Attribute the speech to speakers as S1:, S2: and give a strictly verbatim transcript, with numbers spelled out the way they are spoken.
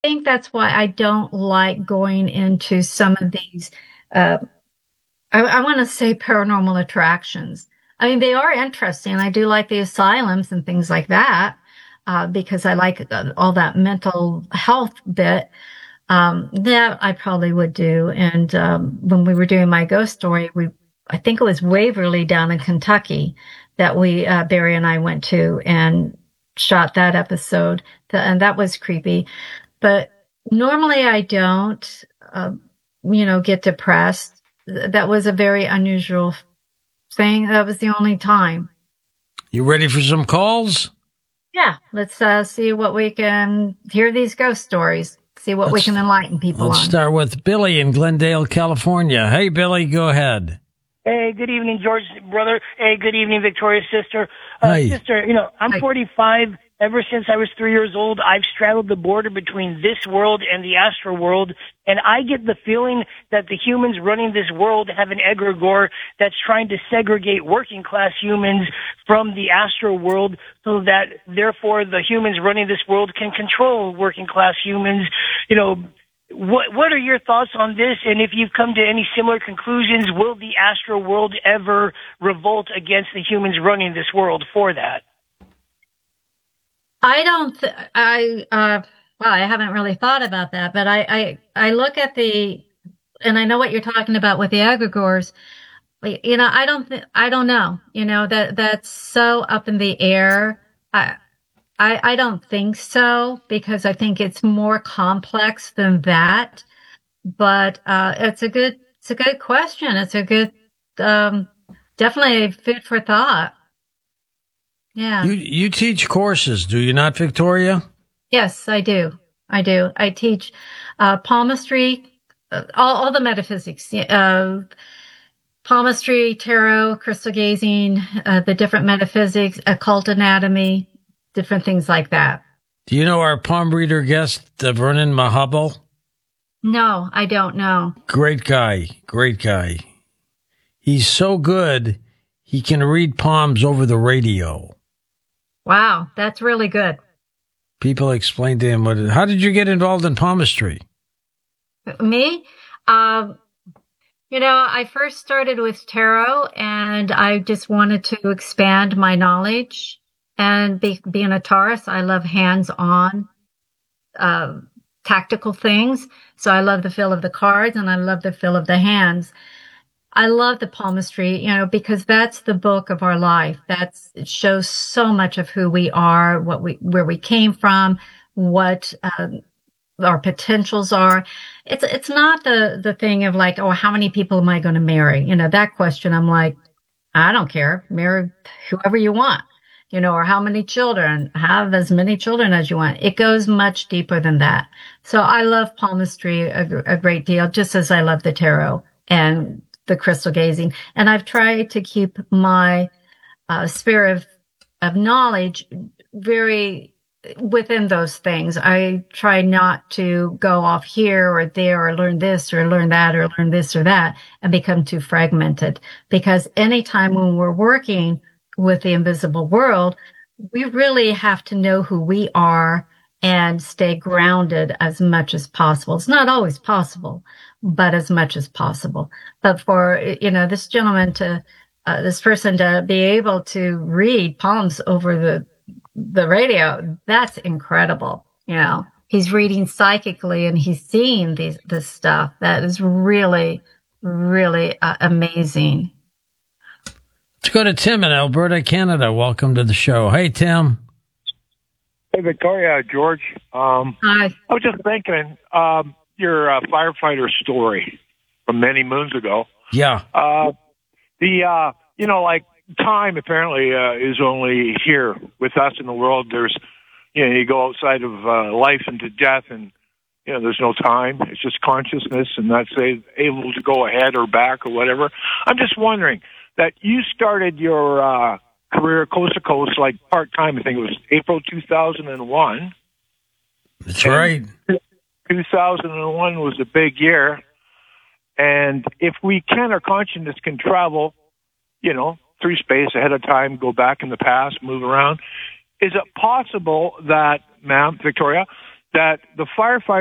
S1: think that's why I don't like going into some of these, uh, I, I want to say paranormal attractions. I mean, they are interesting. I do like the asylums and things like that, uh, because I like uh, all that mental health bit. Um, that I probably would do. And um, when we were doing my ghost story, we, I think it was Waverly down in Kentucky that we, uh, Barry and I went to and shot that episode. And that was creepy. But normally I don't, uh, you know, get depressed. That was a very unusual thing. That was the only time.
S2: You ready for some calls?
S1: Yeah. Let's uh, see what we can hear these ghost stories. See what let's, we can enlighten people
S2: let's
S1: on.
S2: Let's start with Billy in Glendale, California. Hey, Billy, go ahead.
S3: Hey, good evening, George, brother. Hey, good evening, Victoria's sister. Uh,
S2: hey.
S3: Sister, you know, I'm
S1: Hi.
S3: forty-five. Ever since I was three years old, I've straddled the border between this world and the astral world, and I get the feeling that the humans running this world have an egregore that's trying to segregate working class humans from the astral world so that, therefore, the humans running this world can control working class humans. You know, what what are your thoughts on this? And if you've come to any similar conclusions, will the astral world ever revolt against the humans running this world for that?
S1: I don't, th- I, uh, well, I haven't really thought about that, but I, I, I look at the, and I know what you're talking about with the egregores. You know, I don't, th- I don't know, you know, that, that's so up in the air. I, I, I don't think so, because I think it's more complex than that. But, uh, it's a good, it's a good question. It's a good, um, definitely food for thought. Yeah.
S2: You you teach courses, do you not, Victoria?
S1: Yes, I do. I do. I teach uh, palmistry, uh, all, all the metaphysics, uh, palmistry, tarot, crystal gazing, uh, the different metaphysics, occult anatomy, different things like that.
S2: Do you know our palm reader guest, uh, Vernon Mahabal?
S1: No, I don't know.
S2: Great guy. Great guy. He's so good, he can read palms over the radio.
S1: Wow, that's really good.
S2: People explain to him, what, how did you get involved in palmistry?
S1: Me? Um, you know, I first started with tarot, and I just wanted to expand my knowledge. And be, being a Taurus, I love hands-on, uh, tactical things. So I love the feel of the cards, and I love the feel of the hands. I love the palmistry, you know, because that's the book of our life. That's, it shows so much of who we are, what we, where we came from, what, um, our potentials are. It's, it's not the, the thing of like, oh, how many people am I going to marry? You know, that question, I'm like, I don't care. Marry whoever you want, you know, or how many children, have as many children as you want. It goes much deeper than that. So I love palmistry a, a great deal, just as I love the tarot and the crystal gazing. And I've tried to keep my uh, sphere of, of knowledge very within those things. I try not to go off here or there or learn this or learn that or learn this or that and become too fragmented. Because anytime when we're working with the invisible world, we really have to know who we are and stay grounded as much as possible. It's not always possible, but as much as possible. But for, you know, this gentleman to, uh, this person to be able to read palms over the, the radio, that's incredible. You know, he's reading psychically and he's seeing these, this stuff. That is really, really uh, amazing.
S2: Let's go to Tim in Alberta, Canada. Welcome to the show. Hey, Tim.
S4: Hey, Victoria, George. Um,
S1: Hi.
S4: I was just thinking, um, your uh, firefighter story from many moons ago.
S2: Yeah.
S4: Uh, the, uh, you know, like time apparently uh, is only here with us in the world. There's, you know, you go outside of uh, life into death and, you know, there's no time. It's just consciousness and that's able to go ahead or back or whatever. I'm just wondering that you started your uh, career coast to coast, like part-time. I think it was April two thousand one.
S2: That's right.
S4: two thousand one was a big year. And if we can, our consciousness can travel, you know, through space ahead of time, go back in the past, move around. Is it possible that, ma'am, Victoria, that the firefighter